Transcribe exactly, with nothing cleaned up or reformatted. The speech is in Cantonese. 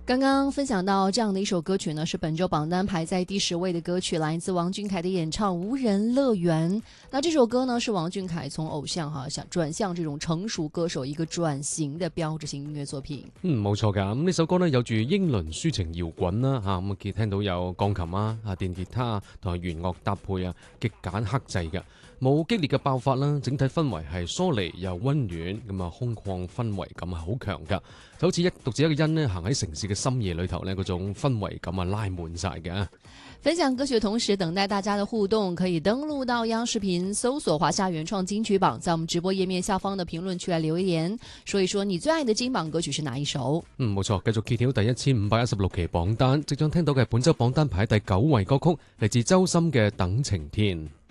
刚刚分享到这样的一首歌曲呢，是本周榜单排在第十位的歌曲，来自王俊凯的演唱《无人乐園》。那这首歌呢，是王俊凯從偶像哈想轉向這種成熟歌手一個轉型的標誌性音樂作品。 嗯，冇錯㗎。咁呢首歌呢，有住英倫抒情搖滾啦嚇，咁啊見聽到有鋼琴啊、啊電吉他啊同埋弦樂搭配啊，極簡克制嘅，冇激烈嘅爆發啦，整體氛圍係疏離又溫暖，咁啊空曠氛圍感係好強㗎，就好似一獨自一個人呢行喺城市嘅深夜裏頭呢，嗰種氛圍感啊拉滿晒嘅。 分享歌曲的同時，等待大家的互動，可以登錄到央視頻搜索華夏原創金曲榜，在我們直播頁面下方的評論區來留言，說一說你最愛的金榜歌曲是哪一首？ 嗯，冇錯，繼續揭曉第一千五百一十六期榜單，即將聽到嘅本周榜單排第九位歌曲，嚟自周深嘅《等晴天》。